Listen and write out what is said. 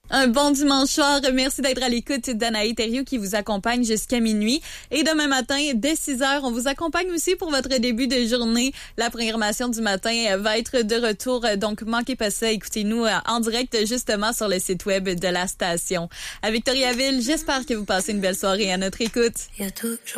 Un bon dimanche soir. Merci d'être à l'écoute d'Anaï Thériault qui vous accompagne jusqu'à minuit. Et demain matin, dès 6h, on vous accompagne aussi pour votre début de journée. La programmation du matin va être de retour. Donc, manquez pas ça. Écoutez-nous en direct justement sur le site web de la station. À Victoriaville, j'espère que vous passez une belle soirée à notre écoute.